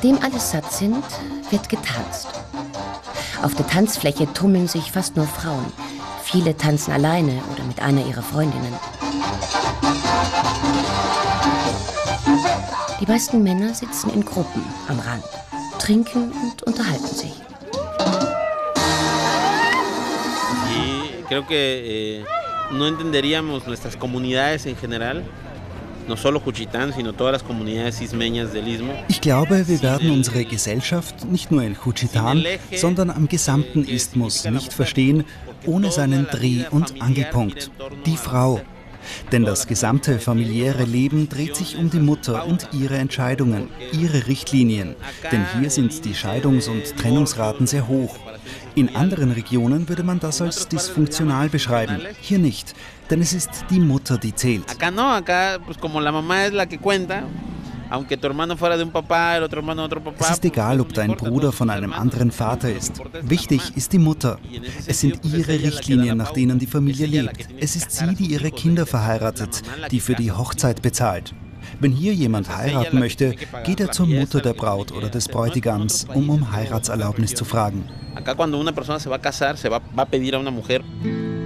Nachdem alle satt sind, wird getanzt. Auf der Tanzfläche tummeln sich fast nur Frauen. Viele tanzen alleine oder mit einer ihrer Freundinnen. Die meisten Männer sitzen in Gruppen am Rand, trinken und unterhalten sich. Creo que no entenderíamos nuestras comunidades en general, no solo Juchitán, sino todas las comunidades ismeñas del Istmo. Ich glaube, wir werden unsere Gesellschaft nicht nur in Juchitán, sondern am gesamten Isthmus nicht verstehen, ohne seinen Dreh- und Angelpunkt, die Frau. Denn das gesamte familiäre Leben dreht sich um die Mutter und ihre Entscheidungen, ihre Richtlinien. Denn hier sind die Scheidungs- und Trennungsraten sehr hoch. In anderen Regionen würde man das als dysfunktional beschreiben. Hier nicht, denn es ist die Mutter, die zählt. Es ist egal, ob dein Bruder von einem anderen Vater ist. Wichtig ist die Mutter. Es sind ihre Richtlinien, nach denen die Familie lebt. Es ist sie, die ihre Kinder verheiratet, die für die Hochzeit bezahlt. Wenn hier jemand heiraten möchte, geht er zur Mutter der Braut oder des Bräutigams, um Heiratserlaubnis zu fragen. Acá cuando una persona se va a casar, se va a pedir a una mujer.